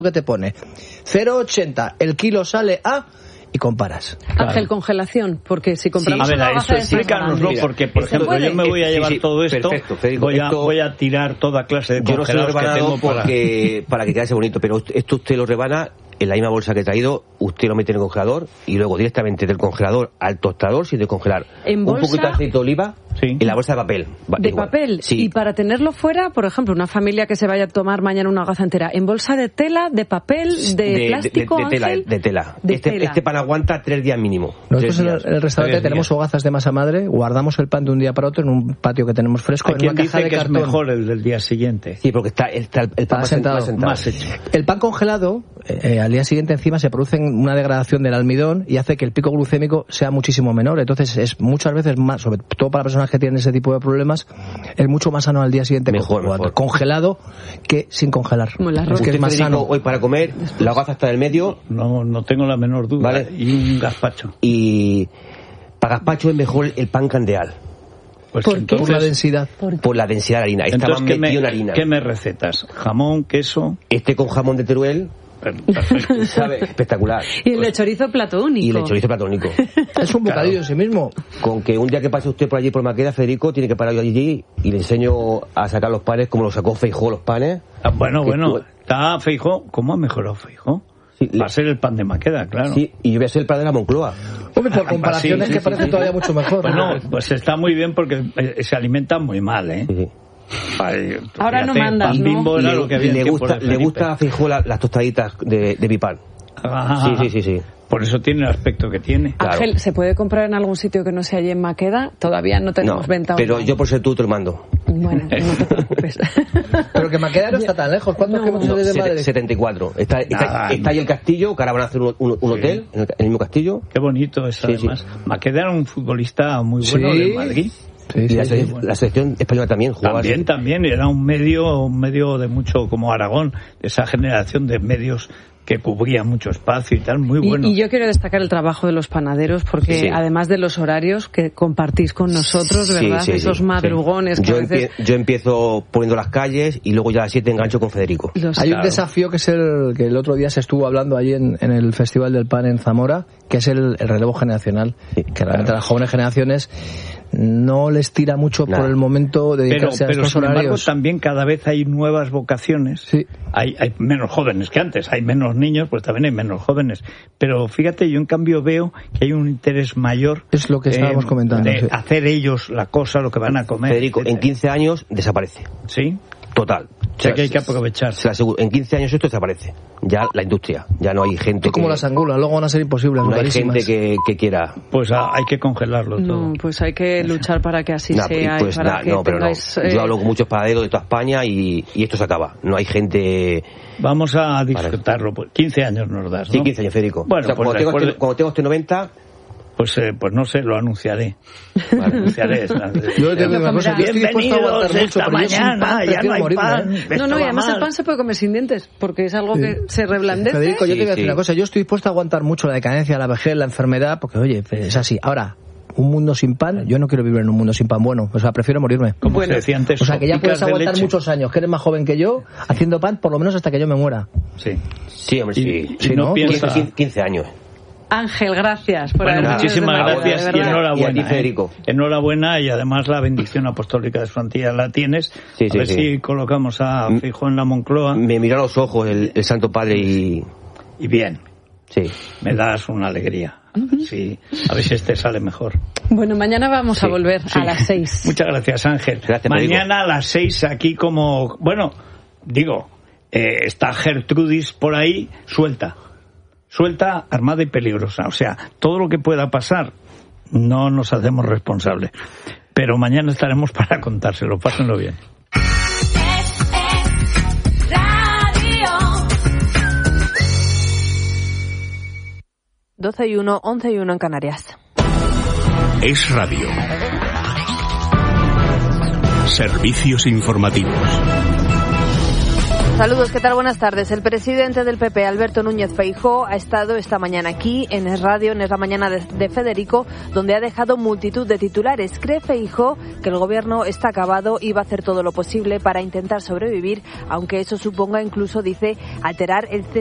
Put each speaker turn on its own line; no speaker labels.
que te pone 0,80, el kilo sale a... y comparas.
Ángel, congelación, porque si compramos
sí.
una hogaza de
explícanoslo, porque, por ejemplo, yo me voy a llevar todo esto, perfecto, Federico, voy a tirar toda clase de congelados que tengo
para que quede bonito, pero esto usted lo rebana en la misma bolsa que he traído, usted lo mete en el congelador y luego directamente del congelador al tostador sin descongelar.
¿En bolsa?
Un poquito de aceite de oliva en la bolsa de papel.
¿De igual. Papel?
Sí.
Y para tenerlo fuera, por ejemplo, una familia que se vaya a tomar mañana una hogaza entera, ¿en bolsa de tela, de papel, de plástico,
de tela. Este pan aguanta 3 días mínimo.
Nosotros en el restaurante tenemos hogazas de masa madre, guardamos el pan de un día para otro en un patio que tenemos fresco, en una caja de cartón.
Es mejor el del día siguiente.
Sí, porque está el pan más
hecho.
El pan congelado, al día siguiente encima se produce una degradación del almidón y hace que el pico glucémico sea muchísimo menor. Entonces es muchas veces más, sobre todo para personas que tienen ese tipo de problemas, es mucho más sano al día siguiente
mejor.
Congelado que sin congelar.
Es
que es más sano. Hoy para comer, la hogaza está en el medio.
No tengo la menor duda.
¿Vale?
Y un gazpacho.
Y para gazpacho es mejor el pan candeal.
Pues
¿Por la densidad?
Por la densidad de la harina. Está más metido en harina.
¿Qué me recetas? ¿Jamón, queso?
Con jamón de Teruel. Perfecto. ¿Sabe? Espectacular.
Y el de chorizo plato único.
Es un bocadillo en sí mismo.
Con que un día que pase usted por allí por Maqueda, Federico, tiene que parar yo allí y le enseño a sacar los panes como los sacó Feijóo los panes.
Bueno, está Feijóo. ¿Cómo ha mejorado Feijóo? Sí, va a ser el pan de Maqueda, claro.
Sí, y yo voy a ser el pan de la Moncloa.
Hombre, por comparaciones que parece todavía mucho mejor.
Bueno, pues está muy bien porque se alimentan muy mal, ¿eh?
Sí.
Ahora no mandas,
Bimbo era lo que había
le gusta a Feijóo las tostaditas de mi pan. Sí.
Por eso tiene el aspecto que tiene.
Ángel, ¿se puede comprar en algún sitio que no sea allí en Maqueda? Todavía no tenemos venta.
Pero yo por ser tú te lo mando.
Bueno, no te preocupes.
Pero que Maqueda no está tan lejos. ¿Cuántos kilómetros desde Madrid?
74. Está ahí el castillo, que ahora van a hacer un hotel en el mismo castillo.
Qué bonito es, además. Maqueda era un futbolista muy bueno de Madrid.
Sí, la selección española también jugaba.
También era un medio de mucho, como Aragón, esa generación de medios que cubría mucho espacio y tal, muy bueno.
Y yo quiero destacar el trabajo de los panaderos, porque además de los horarios que compartís con nosotros, ¿verdad? Esos madrugones que
yo empiezo poniendo las calles y luego ya a las 7 engancho con Federico.
Hay un desafío que es el que el otro día se estuvo hablando allí en el Festival del Pan en Zamora, que es el relevo generacional, que realmente a las jóvenes generaciones no les tira mucho por el momento de dedicarse a estos
horarios. Pero sin embargo también cada vez hay nuevas vocaciones. Hay menos jóvenes que antes, hay menos niños, pues también hay menos jóvenes. Pero fíjate, yo en cambio veo que hay un interés mayor.
Es lo que estábamos comentando.
De hacer ellos la cosa, lo que van a comer.
Federico, en 15 años desaparece.
¿Sí?
Total.
O sea que hay que aprovechar.
Se lo aseguro. En 15 años esto desaparece. Ya la industria. Ya no hay gente.
Es como las angulas, luego van a ser imposibles.
No hay gente que quiera.
Pues hay que congelarlo todo.
No, pues hay que luchar para que así sea. Pues
yo hablo con muchos panaderos de toda España y esto se acaba. No hay gente.
Vamos a disfrutarlo. 15 años nos das, ¿no?
Sí, 15 años, Federico.
Bueno,
cuando tengo este 90.
Pues no sé, lo anunciaré.
Yo te digo una cosa, yo estoy dispuesto a aguantar mucho, pero
mañana, ya no hay pan.
No, y además el pan se puede comer sin dientes, porque es algo que se reblandece.
Federico, yo te voy a decir una cosa, yo estoy dispuesto a aguantar mucho la decadencia, la vejez, la enfermedad, porque oye, es así. Ahora, un mundo sin pan, yo no quiero vivir en un mundo sin pan bueno, o sea, prefiero morirme.
Como se decía antes,
o sea, que ya puedes aguantar muchos años, que eres más joven que yo, haciendo pan, por lo menos hasta que yo me muera.
Sí, hombre, sí.
Si no
15 años.
Ángel, gracias por
muchísimas gracias y enhorabuena.
Y a ti, Federico.
Enhorabuena, y además la bendición apostólica de Santidad la tienes. A ver si colocamos a Feijóo en la Moncloa.
Me mira a los ojos el Santo Padre y
bien.
Sí.
Me das una alegría. Sí, a ver si sale mejor.
Bueno, mañana vamos a volver a las 6.
Muchas gracias, Ángel.
Gracias,
mañana a las 6 aquí como... Bueno, está Gertrudis por ahí suelta, armada y peligrosa. O sea, todo lo que pueda pasar no nos hacemos responsables. Pero mañana estaremos para contárselo. Pásenlo bien.
12:01, 11:01 en Canarias.
Es Radio. Servicios informativos.
Saludos, ¿qué tal? Buenas tardes. El presidente del PP, Alberto Núñez Feijóo, ha estado esta mañana aquí en Es Radio, en Es la Mañana de Federico, donde ha dejado multitud de titulares. Cree Feijóo que el gobierno está acabado y va a hacer todo lo posible para intentar sobrevivir, aunque eso suponga incluso, dice, alterar el